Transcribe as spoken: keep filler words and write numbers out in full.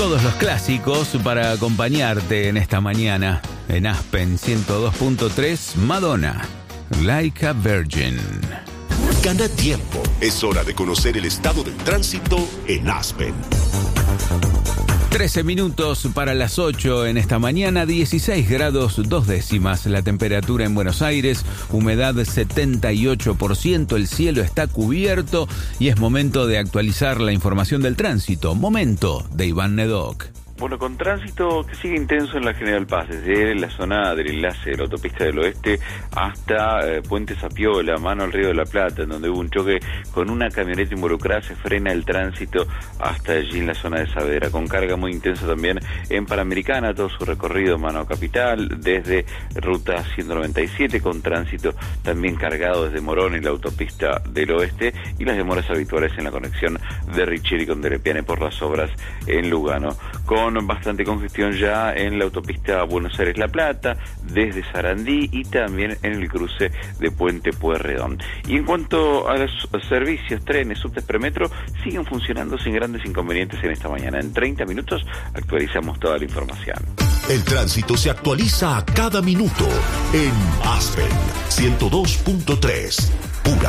Todos los clásicos para acompañarte en esta mañana. En Aspen ciento dos punto tres, Madonna, Like a Virgin. Gana tiempo. Es hora de conocer el estado del tránsito en Aspen. trece minutos para las ocho en esta mañana, dieciséis grados dos décimas la temperatura en Buenos Aires, humedad setenta y ocho por ciento, el cielo está cubierto y es momento de actualizar la información del tránsito. Momento de Iván Nedoc. Bueno, con tránsito que sigue intenso en la General Paz, desde la zona del enlace de la autopista del oeste hasta eh, Puente Zapiola, mano al Río de la Plata, en donde hubo un choque con una camioneta involucrada, se frena el tránsito hasta allí en la zona de Saavedra, con carga muy intensa también en Panamericana, todo su recorrido mano capital, desde ruta ciento noventa y siete, con tránsito también cargado desde Morón y la autopista del oeste, y las demoras habituales en la conexión de Richeri con Derepiane por las obras en Lugano, con bastante congestión ya en la autopista Buenos Aires-La Plata, desde Sarandí y también en el cruce de Puente Pueyrredón. Y en cuanto a los servicios, trenes, subtes, premetro, siguen funcionando sin grandes inconvenientes en esta mañana. En treinta minutos actualizamos toda la información. El tránsito se actualiza a cada minuto en Aspen ciento dos punto tres.